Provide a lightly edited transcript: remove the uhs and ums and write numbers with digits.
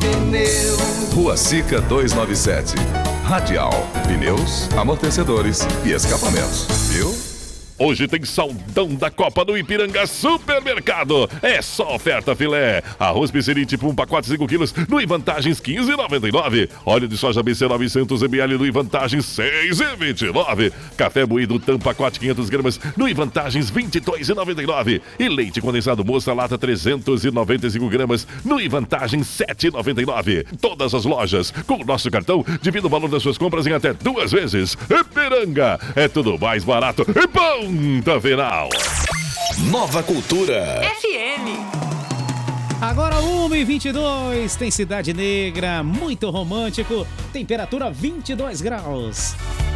pneu. Rua Sica 297. Radial, pneus, amortecedores e escapamentos. Viu? Hoje tem saldão da Copa do Ipiranga Supermercado. É só oferta filé. Arroz Piscirim tipo 1 pacote 5 quilos no Ivantagens 15,99. Óleo de soja BC 900 ml no Ivantagens 6,29. Café moído Tam pacote 500 gramas no Ivantagens 22,99. E leite condensado Moça lata 395 gramas no Ivantagens 7,99. Todas as lojas com o nosso cartão divida o valor das suas compras em até 2 vezes. Ipiranga é tudo mais barato e bom. Ponta final. Nova Cultura FM. Agora 1h22, tem Cidade Negra, muito romântico, temperatura 22 graus.